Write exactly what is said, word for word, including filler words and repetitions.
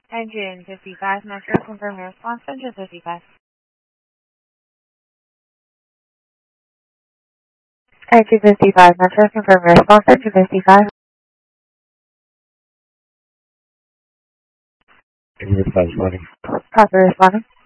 Engine fifty-five, Metro, confirm your response. Engine fifty-five. Engine fifty-five, Metro, confirm your response. Engine fifty-five. Engine fifty-five, responding. Copy, responding.